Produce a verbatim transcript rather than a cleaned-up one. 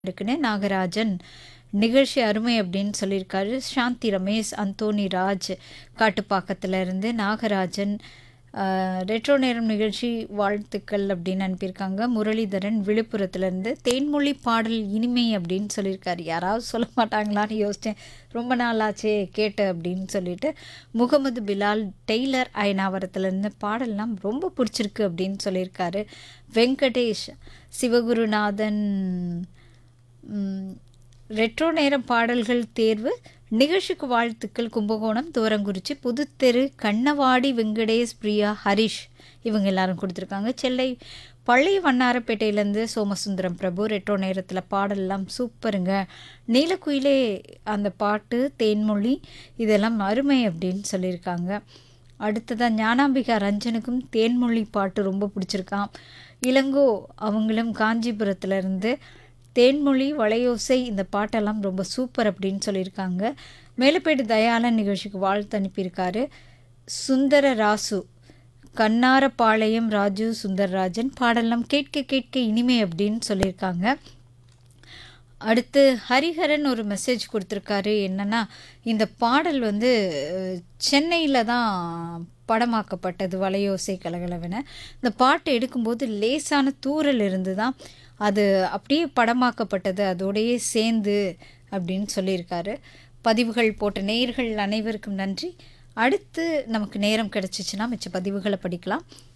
இருக்குன்னு நாகராஜன் நிகழ்ச்சி அருமை அப்படின்னு சொல்லியிருக்காரு. சாந்தி ரமேஷ், அந்தோனி ராஜ் காட்டுப்பாக்கத்துல இருந்து நாகராஜன் ஆஹ், ரெட்ரோ நேரம் நிகழ்ச்சி வாழ்த்துக்கள் அப்படின்னு அனுப்பியிருக்காங்க. முரளிதரன் விழுப்புரத்துலேருந்து தேன்மொழி பாடல் இனிமை அப்படின்னு சொல்லியிருக்காரு. யாராவது சொல்ல மாட்டாங்களான்னு யோசித்தேன், ரொம்ப நாளாச்சே கேட்டு அப்படின்னு சொல்லிட்டு. முகமது பிலால் டெய்லர் அயனாவரத்துலேருந்து பாடல்லாம் ரொம்ப பிடிச்சிருக்கு அப்படின்னு சொல்லியிருக்காரு. வெங்கடேஷ் சிவகுருநாதன் ம், ரெட்ரோ நேரம் பாடல்கள் தேர்வு நிகழ்ச்சிக்கு வாழ்த்துக்கள். கும்பகோணம் தூரங்குறிச்சி புதுத்தெரு கண்ணவாடி வெங்கடேஷ் பிரியா ஹரிஷ் இவங்க எல்லாரும் கொடுத்துருக்காங்க. செல்லை பழைய வண்ணாரப்பேட்டையிலேருந்து சோமசுந்தரம் பிரபு ரெட்ரோ நேரத்தில் பாடலாம் சூப்பருங்க, நீலக்குயிலே அந்த பாட்டு தேன்மொழி இதெல்லாம் அருமை அப்படின்னு சொல்லியிருக்காங்க. அடுத்ததான் ஞானாம்பிகா ரஞ்சனுக்கும் தேன்மொழி பாட்டு ரொம்ப பிடிச்சிருக்கான். இளங்கோ அவங்களும் காஞ்சிபுரத்துலேருந்து தேன்மொழி வளையோசை இந்த பாட்டெல்லாம் ரொம்ப சூப்பர் அப்படின்னு சொல்லியிருக்காங்க. மேலப்பேடு தயாளன் நிகழ்ச்சிக்கு வாழ்த்து அனுப்பியிருக்காரு. சுந்தர ராசு கண்ணாரப்பாளையம் ராஜு சுந்தரராஜன் பாடலாம் கேட்க கேட்க இனிமை அப்படின்னு சொல்லியிருக்காங்க. அடுத்து ஹரிஹரன் ஒரு மெசேஜ் கொடுத்துருக்காரு. என்னென்னா, இந்த பாடல் வந்து சென்னையில் தான் படமாக்கப்பட்டது வளையோசை கலகலவென. இந்த பாட்டு எடுக்கும்போது லேசான தூறல் இருந்து தான் அது அப்படியே படமாக்கப்பட்டது, அதோடையே சேர்ந்து அப்படின்னு சொல்லியிருக்காரு. பதிவுகள் போட்ட நேயர்கள் அனைவருக்கும் நன்றி. அடுத்து நமக்கு நேரம் கிடச்சிச்சின்னா மிச்ச பதிவுகளை படிக்கலாம்.